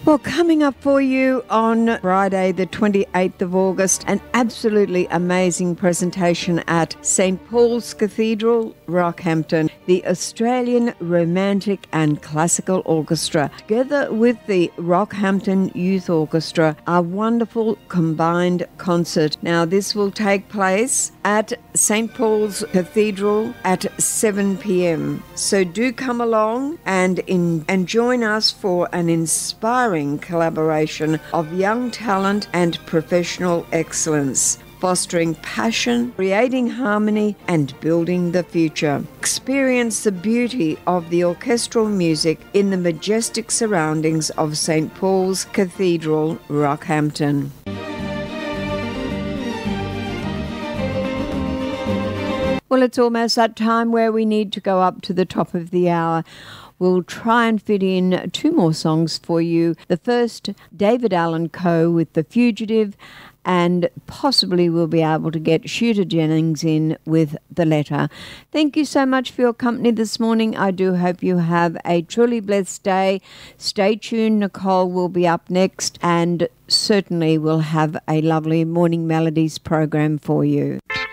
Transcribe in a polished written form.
Well, coming up for you on Friday, the 28th of August, an absolutely amazing presentation at St. Paul's Cathedral, Rockhampton, the Australian Romantic and Classical Orchestra, together with the Rockhampton Youth Orchestra, a wonderful combined concert. Now, this will take place at St. Paul's Cathedral at 7 p.m. So do come along and join us for an inspiring collaboration of young talent and professional excellence, fostering passion, creating harmony, and building the future. Experience the beauty of the orchestral music in the majestic surroundings of St. Paul's Cathedral, Rockhampton. Well, it's almost that time where we need to go up to the top of the hour. We'll try and fit in two more songs for you. The first, David Allan Coe with The Fugitive, and possibly we'll be able to get Shooter Jennings in with The Letter. Thank you so much for your company this morning. I do hope you have a truly blessed day. Stay tuned. Nicole will be up next, and certainly we'll have a lovely Morning Melodies program for you.